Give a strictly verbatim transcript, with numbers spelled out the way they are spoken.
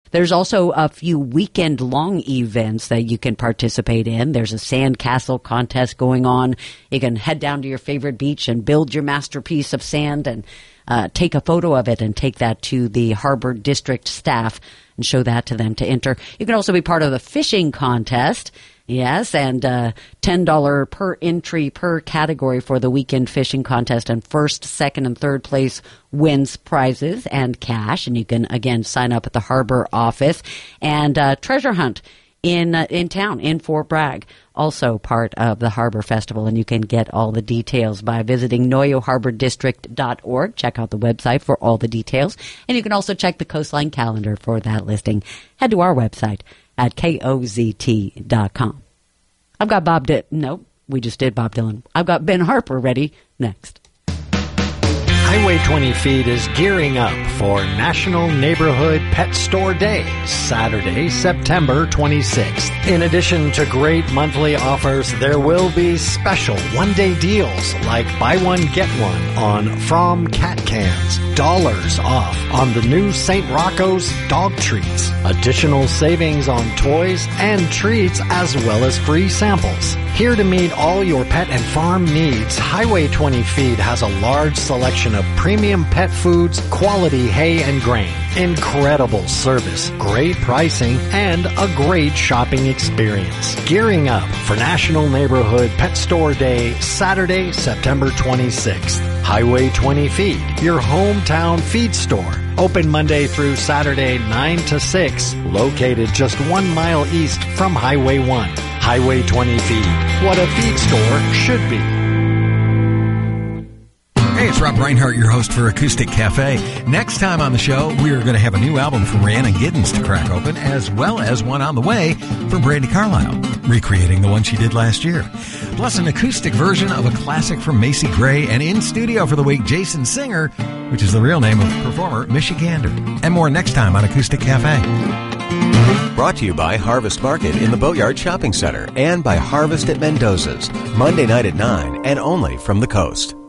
There's also a few weekend-long events that you can participate in. There's a sandcastle contest going on. You can head down to your favorite beach and build your masterpiece of sand and uh, take a photo of it and take that to the Harbor District staff and show that to them to enter. You can also be part of the fishing contest. Yes, and uh, ten dollars per entry per category for the weekend fishing contest. And first, second, and third place wins prizes and cash. And you can, again, sign up at the Harbor office. And uh, treasure hunt in uh, in town, in Fort Bragg, also part of the Harbor Festival. And you can get all the details by visiting noyo harbor district dot org. Check out the website for all the details. And you can also check the Coastline calendar for that listing. Head to our website at K O Z T dot com. I've got Bob Dylan. Nope, we just did Bob Dylan. I've got Ben Harper ready next. Highway twenty Feed is gearing up for National Neighborhood Pet Store Day, Saturday, September twenty-sixth. In addition to great monthly offers, there will be special one-day deals like buy one, get one on From cat cans, dollars off on the new Saint Rocco's dog treats, additional savings on toys and treats, as well as free samples. Here to meet all your pet and farm needs, Highway twenty Feed has a large selection of premium pet foods, quality hay and grain, incredible service, great pricing, and a great shopping experience. Gearing up for National Neighborhood Pet Store Day, Saturday, September twenty-sixth. Highway twenty Feed, your hometown feed store. Open Monday through Saturday, nine to six, located just one mile east from Highway one. Highway twenty Feed, what a feed store should be. Hey, it's Rob Reinhart, your host for Acoustic Cafe. Next time on the show, we are going to have a new album from Rhiannon Giddens to crack open, as well as one on the way from Brandi Carlile, recreating the one she did last year. Plus an acoustic version of a classic from Macy Gray, and in studio for the week, Jason Singer, which is the real name of performer Michigander. And more next time on Acoustic Cafe. Brought to you by Harvest Market in the Boatyard Shopping Center and by Harvest at Mendoza's, Monday night at nine and only from the coast.